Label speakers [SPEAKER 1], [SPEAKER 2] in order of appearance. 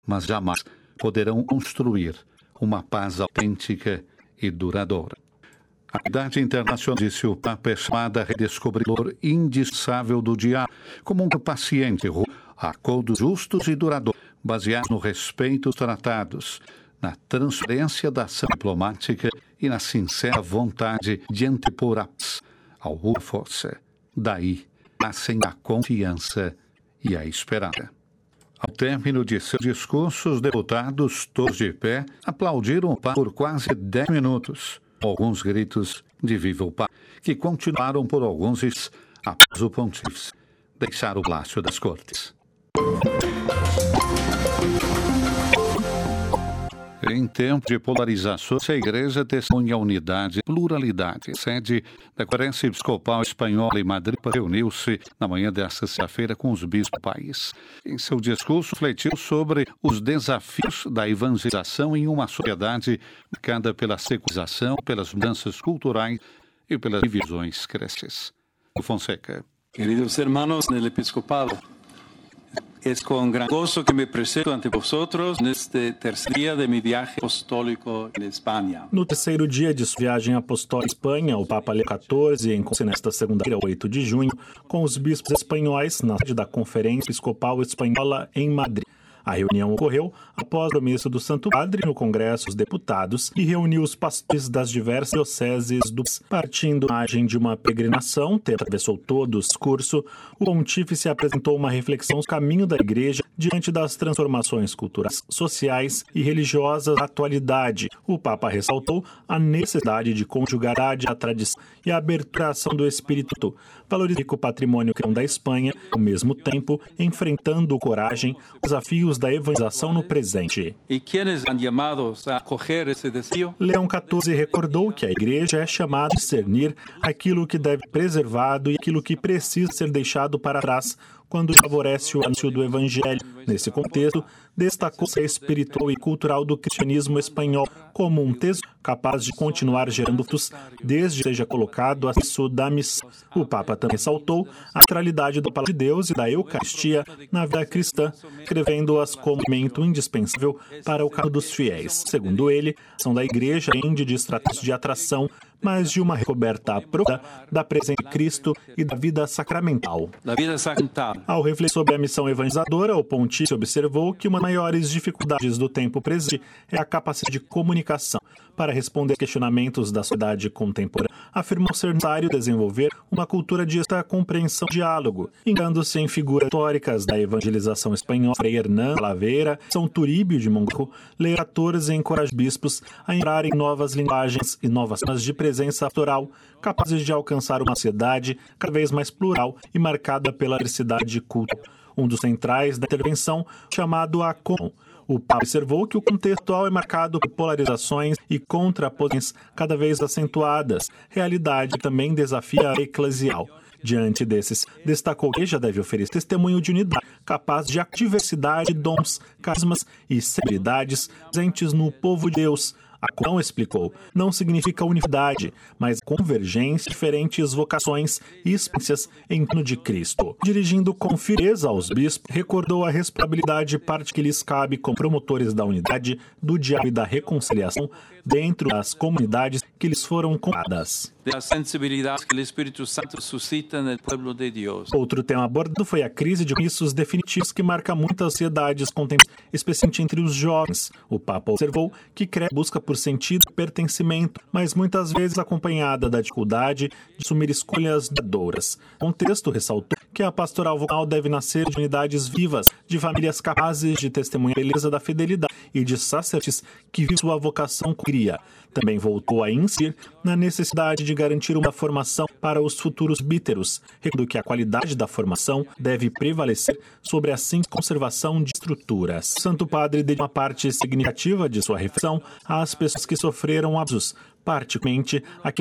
[SPEAKER 1] mas jamais poderão construir uma paz autêntica e duradoura. A comunidade internacional, disse o Papa, é chamada a redescobridor indispensável do diálogo, como um paciente a acordos justos e duradouros, baseados no respeito aos tratados, na transferência da ação diplomática e na sincera vontade de antepor a paz ao uso da força. Daí nascem a confiança e a esperança. Ao término de seu discurso, os deputados, todos de pé, aplaudiram o Papa por quase 10 minutos. Alguns gritos de Viva o Papa, que continuaram por alguns dias após o pontífice deixar o Palácio das Cortes. Em tempo de polarização, a Igreja testemunha a unidade e pluralidade. A sede da Conferência Episcopal Espanhola em Madrid reuniu-se na manhã desta sexta-feira com os bispos do país. Em seu discurso, refletiu sobre os desafios da evangelização em uma sociedade marcada pela secularização, pelas mudanças culturais e pelas divisões crescentes. Fonseca.
[SPEAKER 2] Queridos hermanos del Episcopado, es con gran gozo que me presento ante vosotros neste tercer dia de mi viaje apostólico en España.
[SPEAKER 3] No terceiro dia de sua viagem apostólica à Espanha, o Papa Leão XIV encontrou-se nesta segunda-feira, 8 de junho, com os bispos espanhóis na sede da Conferência Episcopal Espanhola em Madrid. A reunião ocorreu após o compromisso do Santo Padre no Congresso dos Deputados e reuniu os pastores das diversas dioceses do país. Partindo da imagem de uma peregrinação, que atravessou todo o discurso, o pontífice apresentou uma reflexão sobre o caminho da Igreja diante das transformações culturais, sociais e religiosas da atualidade. O Papa ressaltou a necessidade de conjugar a tradição e a aberturação do espírito, valorizando o patrimônio cristão da Espanha, ao mesmo tempo enfrentando com coragem os desafios da evangelização no presente.
[SPEAKER 2] E quienes são chamados a acolher esse desafio?
[SPEAKER 3] Leão XIV recordou que a Igreja é chamada a discernir aquilo que deve ser preservado e aquilo que precisa ser deixado para trás quando favorece o anúncio do Evangelho. Nesse contexto, destacou a espiritual e cultural do cristianismo espanhol como um tesouro capaz de continuar gerando frutos desde que seja colocado a serviço da missão. O Papa também ressaltou a centralidade da Palavra de Deus e da Eucaristia na vida cristã, escrevendo-as como elemento indispensável para o caminho dos fiéis. Segundo ele, a ação da Igreja depende de estratégias de atração, mas de uma recoberta profunda da presença de Cristo e da vida sacramental. Ao refletir sobre a missão evangelizadora, o pontífice observou que uma das maiores dificuldades do tempo presente é a capacidade de comunicação. Para responder a questionamentos da sociedade contemporânea, afirmou ser necessário desenvolver uma cultura de compreensão e diálogo, engando-se em figuras históricas da evangelização espanhola, Frei Hernán Talavera, São Turíbio de Montgó, ler atores e encorajar bispos a entrar em novas linguagens e novas formas de presença pastoral, capazes de alcançar uma sociedade cada vez mais plural e marcada pela diversidade de culto. Um dos centrais da intervenção, chamado a Comum. O Papa observou que o contexto atual é marcado por polarizações e contraposições cada vez acentuadas, realidade que também desafia a eclesial. Diante desses, destacou que já deve oferecer testemunho de unidade, capaz de diversidade de dons, carismas e sensibilidades presentes no povo de Deus. A comunhão, explicou, não significa unidade, mas convergência de diferentes vocações e experiências em torno de Cristo. Dirigindo com firmeza aos bispos, recordou a responsabilidade parte que lhes cabe como promotores da unidade, do diálogo e da reconciliação dentro das comunidades que lhes foram confiadas.
[SPEAKER 2] Da sensibilidade que o Espírito Santo suscita no povo de Deus.
[SPEAKER 3] Outro tema abordado foi a crise de compromissos definitivos que marca muitas sociedades contemporâneas, especialmente entre os jovens. O Papa observou que busca por sentido e pertencimento, mas muitas vezes acompanhada da dificuldade de assumir escolhas duradouras. O contexto ressaltou que a pastoral vocal deve nascer de unidades vivas, de famílias capazes de testemunhar a beleza da fidelidade e de sacerdotes que vivem sua vocação com alegria. Também voltou a insistir na necessidade de garantir uma formação para os futuros bíteros, recordando que a qualidade da formação deve prevalecer sobre a simples conservação de estruturas. O Santo Padre dedicou uma parte significativa de sua reflexão às pessoas que sofreram abusos, particularmente aqueles